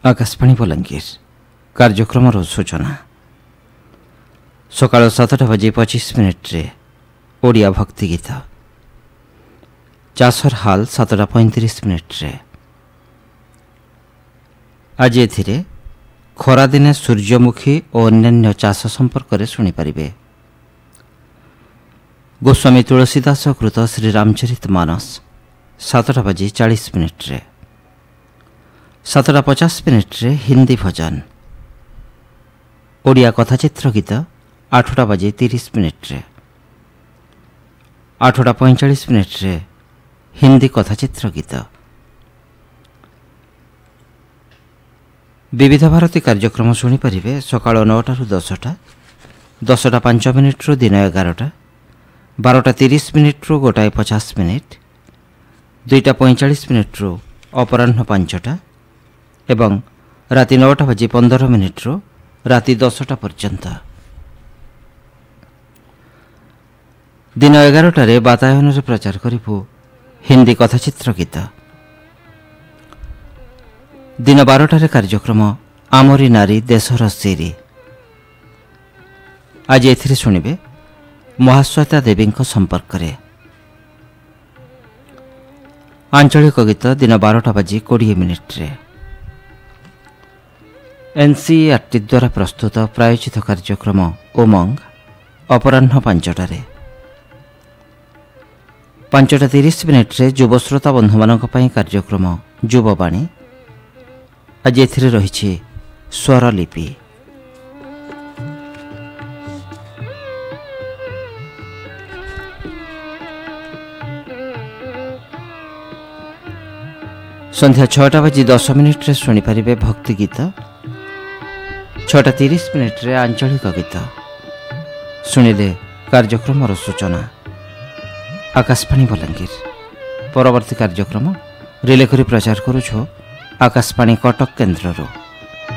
आकाशवाणी बलांगीर कार्यक्रम सूचना सकाळ 7:25 ओडिया भक्ति गीत चाषर हाल 7:35 आज एथिरे खरा दिने सूर्यमुखी और अन्यान्य चाष संपर्क में शुणिपारे। गोस्वामी तुलसीदास कृत श्री रामचरित मानस 7:40 7:50 हिंदी भजन ओडिया कथाचित्र गीत 8:30 8:45 हिंदी कथाचित्र गीत। विविध भारती कार्यक्रम शुणिपारे सकाळ 9 ରୁ 10टा 10:05 ରୁ दिन 11टा 12:30 ରୁ 1:50 2:45 ରୁ अपराह्न 5टा एवं राति 9:15 ରୁ राति 10टा पर्यंत। दिन 11टारे बातायन प्रचार करिबु हिंदी कथाचित्र गीत। दिन 12टारे कार्यक्रम आमरी नारी देशर सिरी। आज एथिरे शुणिबे महाश्वेता देवी संपर्क में आंचलिक गीत दिन 12:20 एनसीईआरटी द्वारा प्रस्तुत प्रायोजित कार्यक्रम उमंग अपराह्न 5टारे 5:30 युवश्रोता बंधु मानक पई कार्यक्रम युववाणी। आज एथिरे रहिछि स्वरलिपि। संध्या 6:10 शुणिपारे भक्ति गीत 6:30 आंचलिक गीत शुणिले कार्यक्रम सूचना। आकाशवाणी बलांगीर परवर्ती कार्यक्रम रिले करी प्रचार करुछु आकाशवाणी कटक केन्द्ररू।